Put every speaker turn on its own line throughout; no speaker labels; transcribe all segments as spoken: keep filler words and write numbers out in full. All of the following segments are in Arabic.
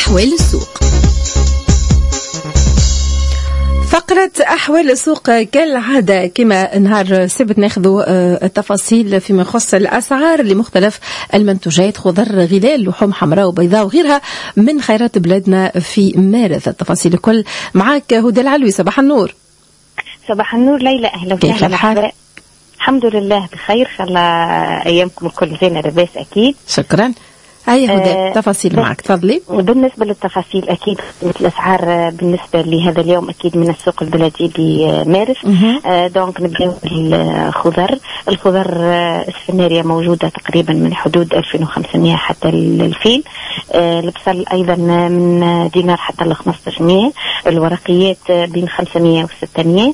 أحوال السوق. فقرة أحوال السوق كالعادة كما نهار السبت ناخذ التفاصيل فيما يخص الأسعار لمختلف المنتوجات، خضر، غلال، لحوم حمراء وبيضاء وغيرها من خيرات بلادنا في مارس. التفاصيل الكل معك هدى العلوي. صباح النور.
صباح النور ليلى، أهلا
كيف الحال؟
الحمد لله بخير، إن شاء الله أيامكم الكل زينة لاباس أكيد.
شكرا. أي هدى آه تفاصيل معك، تفضلي.
بالنسبة للتفاصيل أكيد الأسعار بالنسبة لهذا اليوم أكيد من السوق البلدي بمارس. آه دونك نبدأ بالخضر. الخضر آه السنارية موجودة تقريبا من حدود ألفين وخمسمائة حتى الفيل. آه البصل أيضا من دينار حتى ل خمسطاش مية. الورقيات بين خمسمائة و ستمائة.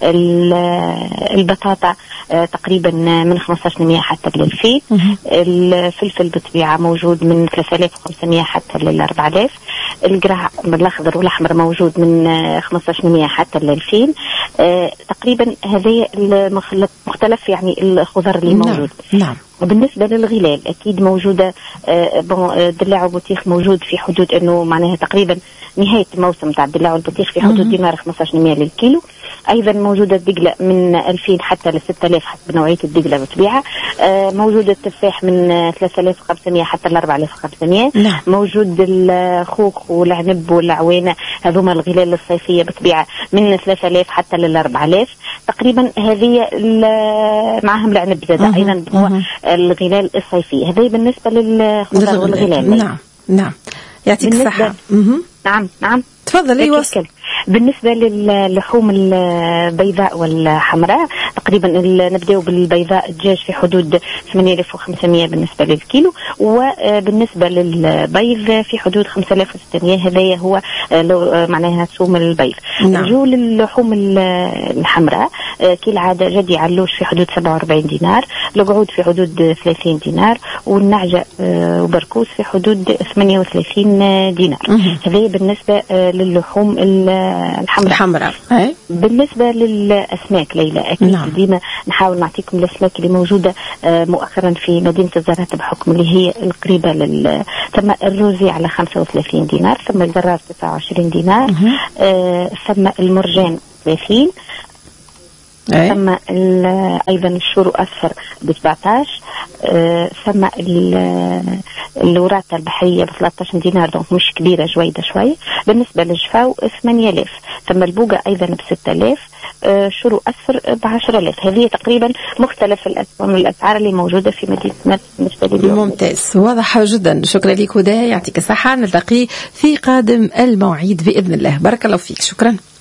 البطاطا آه تقريبا من خمسطاش مية حتى للفيل. الفلفل بطبيعة موجود من ثلاثة آلاف وخمسمائة حتى ل أربعة آلاف. القرع الأخضر والأحمر موجود من خمسطاش مية حتى للفيل. آه تقريبا هذه المختلف يعني الخضر اللي موجود.
نعم. نعم.
وبالنسبة للغلال أكيد موجودة آه دلاع وبطيخ موجود في حدود أنه معناها تقريبا نهاية الموسم تاع الدلاع والبطيخ في حدود دينار خمسطاش مية للكيلو. أيضا موجودة الدقلة من ألفين حتى ل ستة آلاف حسب نوعية الدقلة بطبيعة. آه موجود التفاح من ثلاثة آلاف وخمسمائة حتى ل أربعة آلاف وخمسمائة.
نعم.
موجود الخوخ والعنب والعوانة هذوما الغلال الصيفية بطبيعة من ثلاثة آلاف حتى ل أربعة آلاف تقريبا. هذه معهم العنب زاد أيضا هو الغلال الصيفي. هذه بالنسبة للخضر والغلال.
نعم نعم يعطيك الصحة.
نعم نعم
تفضلي وصل.
بالنسبة للحوم البيضاء والحمراء تقريبا نبدأ بالبيضاء الدجاج في حدود ثمانية آلاف وخمسمائة بالنسبة للكيلو، وبالنسبة للبيض في حدود خمسة آلاف وستمائة. هذا هو معناها سوم البيض.
نعم.
نجو للحوم الحمراء كالعادة جدي علوش في حدود سبعة وأربعين دينار، القعود في حدود ثلاثين دينار، والنعجة وبركوس في حدود ثمانية وثلاثين دينار. هذا بالنسبة للحوم الحمراء.
الحمراء.
بالنسبة للأسماك ليلى أكيد نعم. ديما نحاول نعطيكم الأسماك اللي موجودة مؤخرا في مدينة الزرات بحكم اللي هي القريبة لل ثم الروزي على خمسة وثلاثين دينار، ثم الجرار تسعة وعشرين دينار، آه ثم المرجان ثلاثين، ثم أيضا الشورو أصفر ب سبعطاش، آه ثم الوراثة البحرية ب ثلاثة عشر دينار، دونك مش كبيرة جويدة شوي. بالنسبة للجفاو ثمانية آلاف، ثم البوقة أيضا ب ستة آلاف، آه شورو أصفر ب عشرة آلاف. هذه تقريبا مختلف الأسعار اللي موجودة في مدينة مارس بالنسبة لليوم.
ممتاز، واضح جدا. شكرا لك هدى، يعطيك الصحة. نلتقي في قادم المواعيد بإذن الله. بارك الله فيك. شكرا.